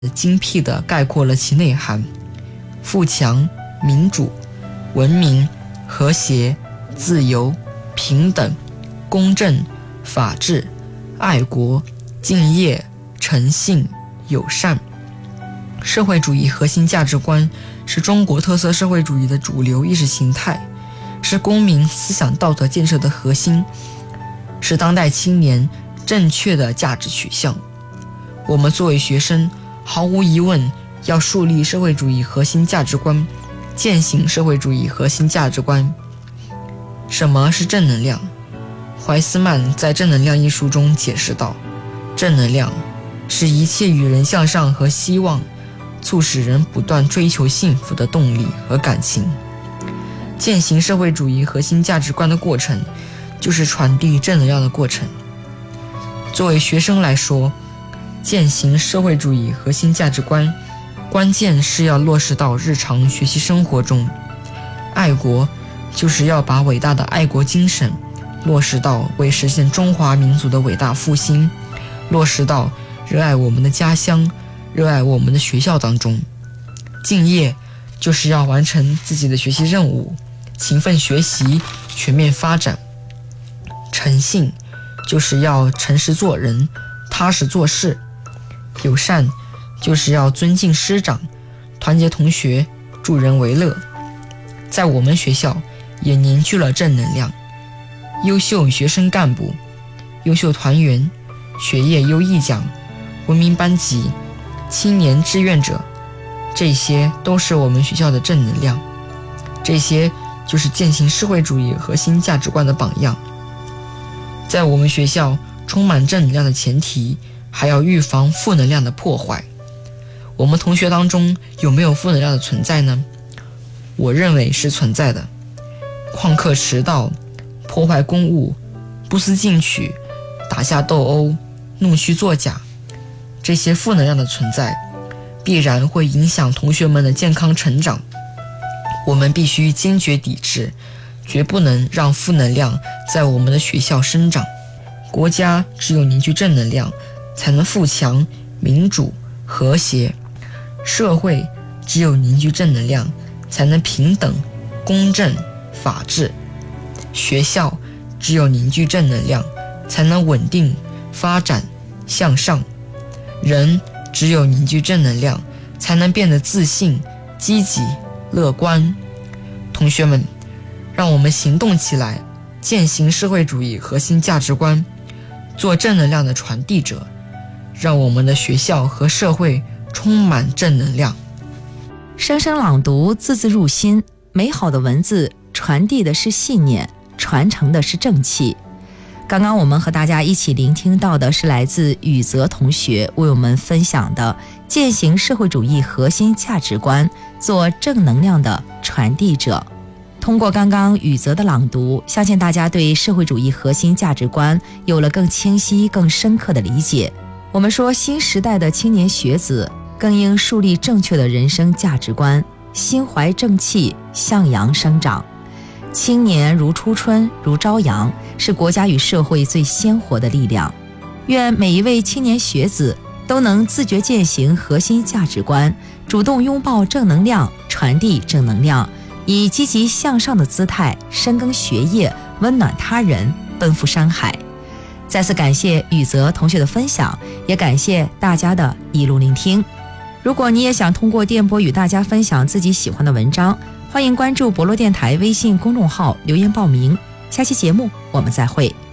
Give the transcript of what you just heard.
精辟地概括了其内涵：富强、民主、文明、和谐、自由、平等、公正、法治、爱国、敬业、诚信、友善。社会主义核心价值观是中国特色社会主义的主流意识形态，是公民思想道德建设的核心，是当代青年正确的价值取向。我们作为学生，毫无疑问要树立社会主义核心价值观，践行社会主义核心价值观。什么是正能量？怀斯曼在《正能量》一书中解释道，正能量是一切与人向上和希望，促使人不断追求幸福的动力和感情。践行社会主义核心价值观的过程，就是传递正能量的过程。作为学生来说，践行社会主义核心价值观，关键是要落实到日常学习生活中。爱国就是要把伟大的爱国精神落实到为实现中华民族的伟大复兴，落实到热爱我们的家乡，热爱我们的学校当中。敬业就是要完成自己的学习任务，勤奋学习，全面发展。诚信就是要诚实做人，踏实做事。友善就是要尊敬师长，团结同学，助人为乐。在我们学校也凝聚了正能量，优秀学生干部、优秀团员、学业优异奖、文明班级、青年志愿者，这些都是我们学校的正能量，这些就是践行社会主义核心价值观的榜样。在我们学校充满正能量的前提，还要预防负能量的破坏。我们同学当中有没有负能量的存在呢？我认为是存在的。旷课迟到、破坏公物、不思进取、打架斗殴、弄虚作假，这些负能量的存在必然会影响同学们的健康成长。我们必须坚决抵制，绝不能让负能量在我们的学校生长。国家只有凝聚正能量，才能富强、民主、和谐；社会只有凝聚正能量，才能平等、公正、法治；学校只有凝聚正能量，才能稳定、发展、向上；人只有凝聚正能量，才能变得自信、积极、乐观。同学们，让我们行动起来，践行社会主义核心价值观，做正能量的传递者，让我们的学校和社会充满正能量。 声声朗读，字字入心，美好的文字传递的是信念，传承的是正气。刚刚我们和大家一起聆听到的是来自宇泽同学为我们分享的践行社会主义核心价值观，做正能量的传递者。通过刚刚宇泽的朗读，相信大家对社会主义核心价值观有了更清晰、更深刻的理解。我们说，新时代的青年学子更应树立正确的人生价值观，心怀正气，向阳生长。青年如初春，如朝阳，是国家与社会最鲜活的力量。愿每一位青年学子都能自觉践行核心价值观，主动拥抱正能量，传递正能量，以积极向上的姿态深耕学业，温暖他人，奔赴山海。再次感谢宇泽同学的分享，也感谢大家的一路聆听。如果你也想通过电波与大家分享自己喜欢的文章，欢迎关注博洛电台微信公众号留言报名。下期节目我们再会。